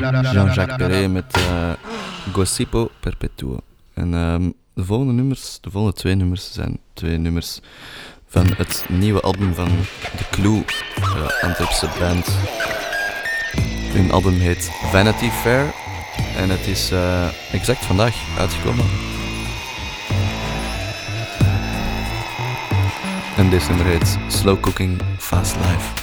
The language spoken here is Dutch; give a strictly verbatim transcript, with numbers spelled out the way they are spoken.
Jean-Jacques Perret met uh, Gossipo Perpetuo. En um, de volgende nummers, de volgende twee nummers zijn twee nummers van het nieuwe album van The Clue, de Antwerpse band. Hun album heet Vanity Fair en het is uh, exact vandaag uitgekomen. En deze nummer heet Slow Cooking Fast Life.